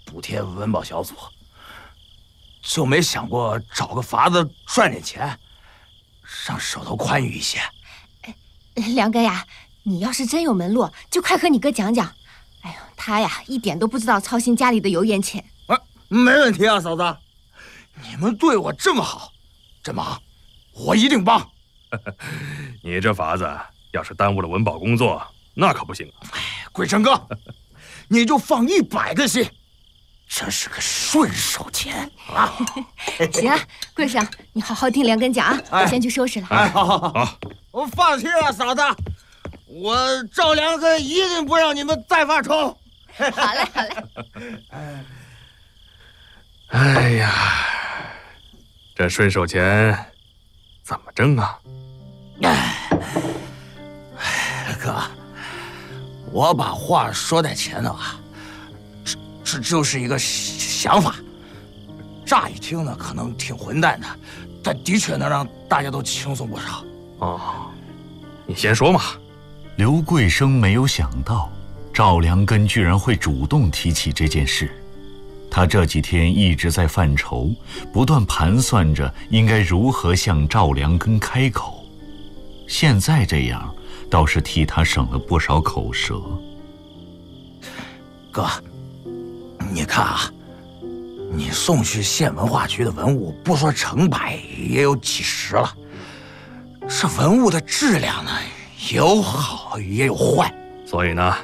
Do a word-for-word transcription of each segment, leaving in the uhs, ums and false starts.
补贴文保小组，就没想过找个法子赚点钱，让手头宽裕一些。 梁哥呀，你要是真有门路，就快和你哥讲讲。哎呦，他呀一点都不知道操心家里的油盐钱。 啊，没问题啊，嫂子，你们对我这么好，这忙我一定帮。 你这法子要是耽误了文保工作，那可不行啊！ 哎，贵成哥，你就放一百个心，这是个顺手钱啊！ 行啊，贵生，你好好听梁根讲啊， 哎、 我先去收拾了。 哎，好好好，好我放心了，嫂子，我赵良根一定不让你们再发愁。 好嘞，好嘞。 哎呀，这顺手钱怎么挣啊？ 哎，哥，我把话说在前头啊，这这就是一个想法。乍一听呢，可能挺混蛋的，但的确能让大家都轻松不少。 哦，你先说嘛。 刘贵生没有想到，赵良根居然会主动提起这件事。他这几天一直在犯愁，不断盘算着应该如何向赵良根开口。现在这样，倒是替他省了不少口舌。 哥，你看啊，你送去县文化局的文物，不说成百，也有几十了。这文物的质量呢，有好也有坏。 所以呢，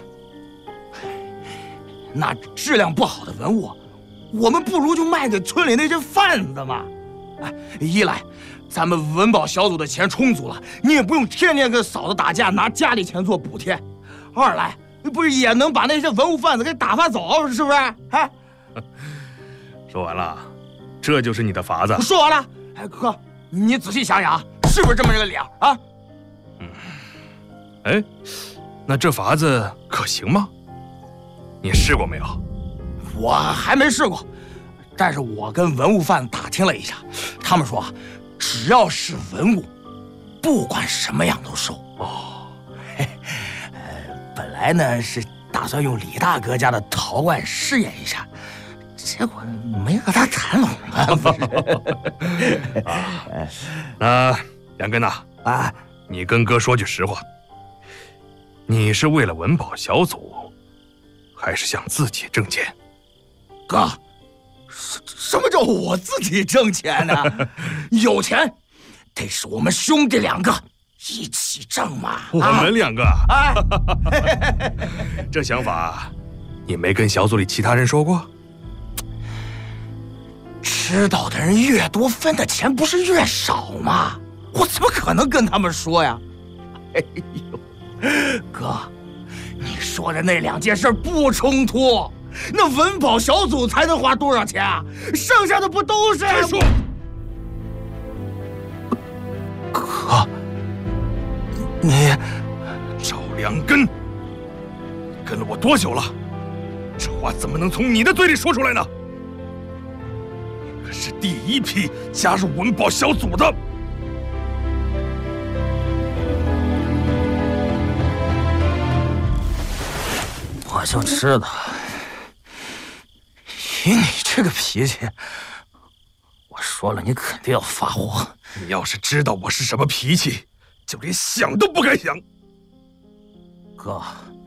那质量不好的文物，我们不如就卖给村里那些贩子嘛。哎，一来咱们文保小组的钱充足了，你也不用天天跟嫂子打架，拿家里钱做补贴；二来不是也能把那些文物贩子给打发走，是不是？哎， 说完了，这就是你的法子。 说完了。哎，哥，你仔细想想，是不是这么个理啊？啊？ 嗯。哎，那这法子可行吗？你试过没有？ 我还没试过，但是我跟文物贩打听了一下，他们说，只要是文物，不管什么样都收。哦，嘿，呃，本来呢是打算用李大哥家的陶罐试验一下，结果没和他谈拢啊。不是啊，那梁根呐，啊，你跟哥说句实话，你是为了文保小组，还是想自己挣钱？ 哥，什什么叫我自己挣钱呢？有钱得是我们兄弟两个一起挣嘛。 我们两个啊，这想法你没跟小组里其他人说过？ 知道的人越多，分的钱不是越少吗？我怎么可能跟他们说呀？哎呦，哥，你说的那两件事不冲突。那文保小组才能花多少钱啊？剩下的不都是？ 别说。 哥，你赵良根，跟了我多久了？这话怎么能从你的嘴里说出来呢？可是第一批加入文保小组的。 我就知道。以你这个脾气，我说了你肯定要发火。 你要是知道我是什么脾气，就连想都不敢想。 哥，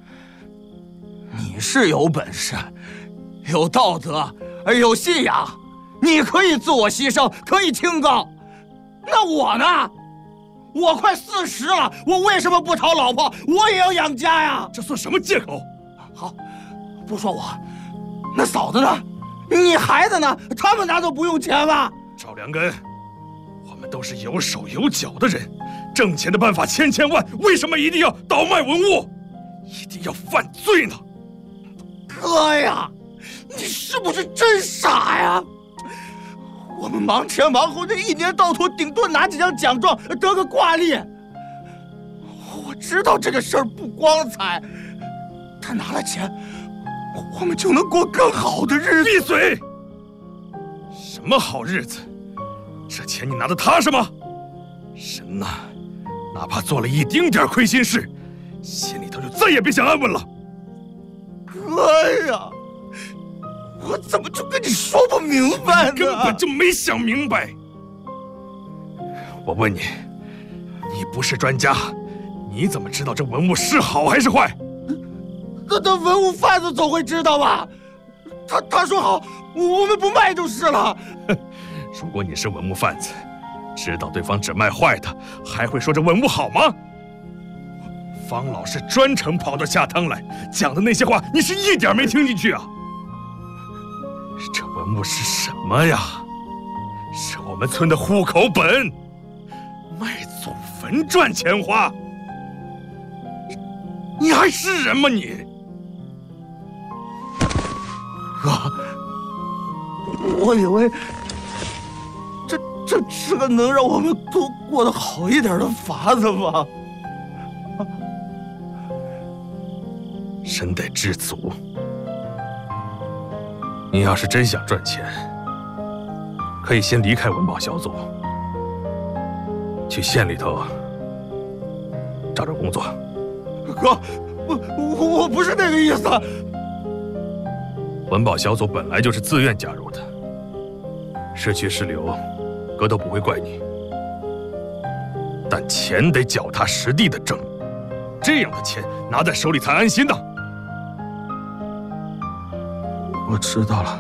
你是有本事、有道德、有信仰，你可以自我牺牲，可以清高。那我呢？我快四十了，我为什么不讨老婆？我也要养家呀！ 这算什么借口？ 好，不说我，那嫂子呢？你孩子呢？他们难道不用钱吗？ 赵良根，我们都是有手有脚的人，挣钱的办法千千万，为什么一定要倒卖文物，一定要犯罪呢？ 哥呀，你是不是真傻呀？我们忙前忙后，这一年到头顶多拿几张奖状，得个挂历。我知道这个事儿不光彩，他拿了钱，我们就能过更好的日子。 闭嘴！什么好日子？这钱你拿的踏实吗？人呐，哪怕做了一丁点亏心事，心里头就再也别想安稳了。 哥呀， 我怎么就跟你说不明白呢？ 根本就没想明白。我问你，你不是专家，你怎么知道这文物是好还是坏？ 那那文物贩子总会知道吧？他他说好，我们不卖就是了。 如果你是文物贩子，知道对方只卖坏的，还会说这文物好吗？方老师专程跑到下汤来，讲的那些话，你是一点没听进去啊！这文物是什么呀？是我们村的户口本，卖祖坟赚钱花。你还是人吗你？ 哥，我以为这这是个能让我们都过得好一点的法子吗？ 身得知足。你要是真想赚钱，可以先离开文保小组，去县里头找找工作。 哥，我我我不是那个意思。 文保小组本来就是自愿加入的，是去是留，哥都不会怪你。但钱得脚踏实地的挣，这样的钱拿在手里才安心呢。 我知道了。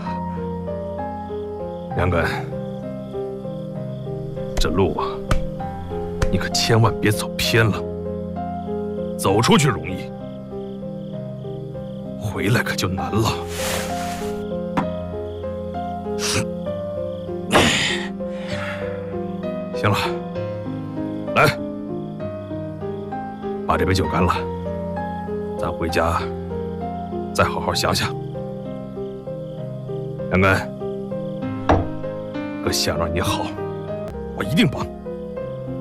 梁根，这路啊，你可千万别走偏了。走出去容易，回来可就难了。行了，来，把这杯酒干了，咱回家再好好想想。梁根，哥想让你好，我一定帮。